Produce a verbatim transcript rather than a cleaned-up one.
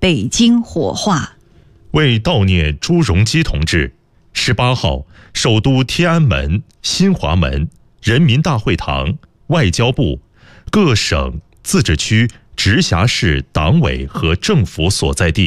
北京火化。 为悼念朱镕基同志，十八号，首都天安门、新华门、人民大会堂、外交部、各省、自治区、直辖市党委和政府所在地